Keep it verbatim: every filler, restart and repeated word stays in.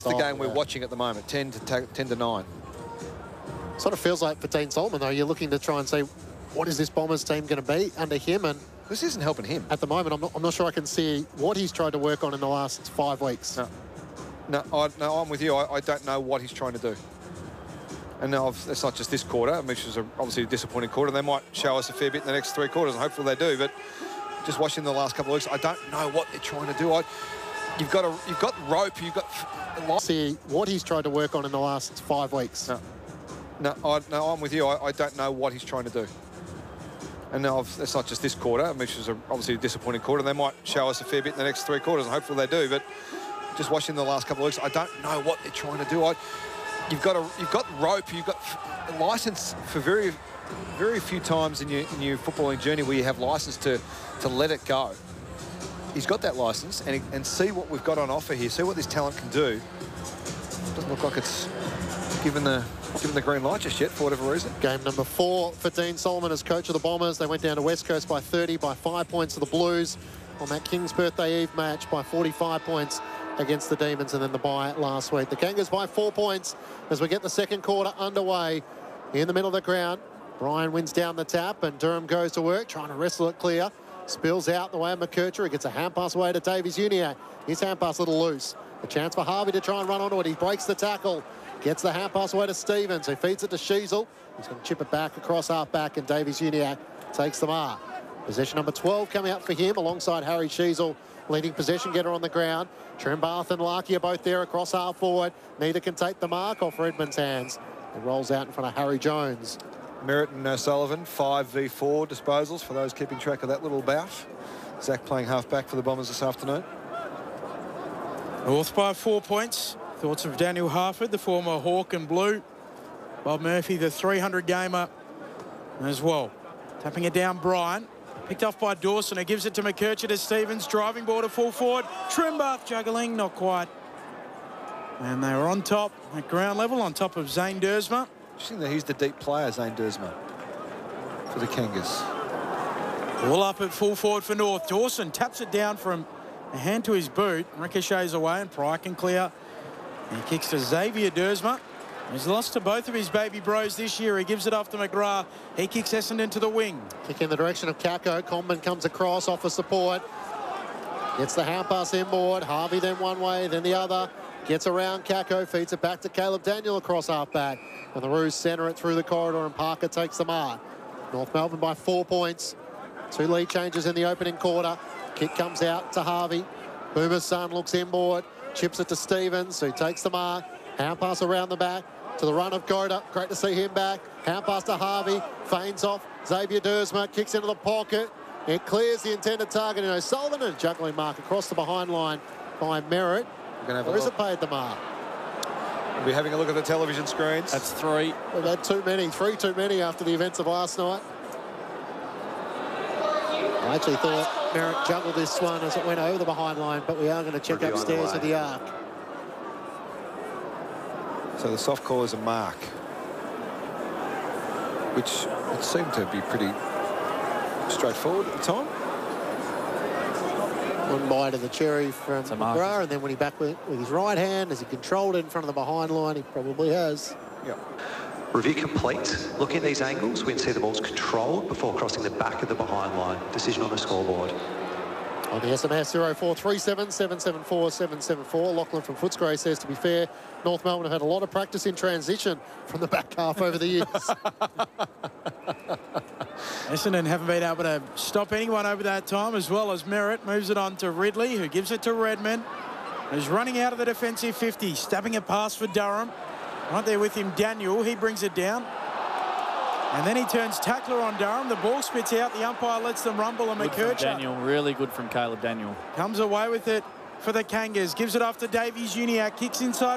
The game we're watching at the moment, ten to ten to nine. Sort of feels like for Dean Solomon, though, you're looking to try and say, what is this Bombers team going to be under him? And this isn't helping him. At the moment, I'm not, I'm not sure I can see what he's tried to work on in the last five weeks. No, no, I, no I'm with you. I, I don't know what he's trying to do. And I've, it's not just this quarter, which is a, obviously a disappointing quarter. They might show us a fair bit in the next three quarters, and hopefully they do. But just watching the last couple of weeks, I don't know what they're trying to do. I, you've got a, you've got rope. You've got see what he's tried to work on in the last five weeks. No, no, I, no I'm with you. I, I don't know what he's trying to do. And I've, it's not just this quarter, which is a, obviously a disappointing quarter. They might show us a fair bit in the next three quarters, and hopefully they do. But just watching the last couple of weeks, I don't know what they're trying to do. I, you've got a, you've got rope. You've got a license for very, very few times in your in your footballing journey where you have license to to let it go. He's got that license, and and see what we've got on offer here. See what this talent can do. Doesn't look like it's given the given the green light just yet for whatever reason. Game number four for Dean Solomon as coach of the Bombers. They went down to West Coast by thirty, by five points to the Blues on that King's Birthday Eve match, by forty-five points against the Demons, and then the bye last week. The Kangas by four points as we get the second quarter underway in the middle of the ground. Brian wins down the tap, and Durham goes to work, trying to wrestle it clear. Spills out the way of McKercher. He gets a hand pass away to Davies Uniacke. His hand pass a little loose. A chance for Harvey to try and run onto it. He breaks the tackle. Gets the hand pass away to Stevens, who feeds it to Sheasel. He's going to chip it back across half back, and Davies Uniacke takes the mark. Possession number twelve coming out for him alongside Harry Sheasel, leading possession getter on the ground. Trembath and Larkey are both there across half forward. Neither can take the mark off Redmond's hands. It rolls out in front of Harry Jones. Merritt and uh, Sullivan, five v four disposals for those keeping track of that little bout. Zach playing half-back for the Bombers this afternoon. North by four points. Thoughts of Daniel Harford, the former Hawk and Blue. Bob Murphy, the three hundred gamer as well. Tapping it down, Brian. Picked off by Dawson, who gives it to McKercher to Stevens. Driving ball to full forward. Trembath juggling, not quite. And they were on top at ground level, on top of Zane Dersma. Interesting that he's the deep player, Zane Dersma, for the Kangas. All up at full forward for North. Dawson taps it down from a hand to his boot. Ricochets away, and Pryor can clear. He kicks to Xavier Dersma. He's lost to both of his baby bros this year. He gives it off to McGrath. He kicks Essendon to the wing. Kick in the direction of Kako. Coleman comes across, offers support. Gets the hand pass inboard. Harvey then one way, then the other. Gets around Kako, feeds it back to Caleb Daniel across half-back. And the Roos centre it through the corridor, and Parker takes the mark. North Melbourne by four points. Two lead changes in the opening quarter. Kick comes out to Harvey. Boomer's son looks inboard. Chips it to Stevens, who takes the mark. Hand pass around the back to the run of Goda. Great to see him back. Hand pass to Harvey. Feigns off. Xavier Dersma kicks into the pocket. It clears the intended target. And O'Sullivan, and a juggling mark across the behind line by Merritt. Or is it paid the mark? We'll be having a look at the television screens. That's three. We've had too many. Three too many after the events of last night. I actually thought Merritt juggled this one as it went over the behind line, but we are going to check Review upstairs at the arc. So the soft call is a mark, which it seemed to be pretty straightforward at the time. One bite of the cherry from McGrath, and then when he back with, with his right hand, has he controlled it in front of the behind line? He probably has. Yep. Review complete. Looking at these angles, we can see the ball's controlled before crossing the back of the behind line. Decision on the scoreboard. On the S M S, zero four three seven, seven seven four, seven seven four. Lachlan from Footscray says, to be fair, North Melbourne have had a lot of practice in transition from the back half over the years. Essendon haven't been able to stop anyone over that time, as well as Merritt. Moves it on to Ridley, who gives it to Redmond, who's running out of the defensive fifty, stabbing a pass for Durham. Right there with him, Daniel. He brings it down. And then he turns tackler on Durham. The ball spits out. The umpire lets them rumble, and McKercher. Daniel, really good from Caleb Daniel. Comes away with it for the Kangas. Gives it off to Davies Uniacke. Kicks inside.